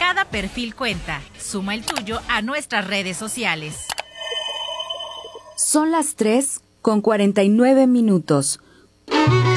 Cada perfil cuenta. Suma el tuyo a nuestras redes sociales. Son las 3:49.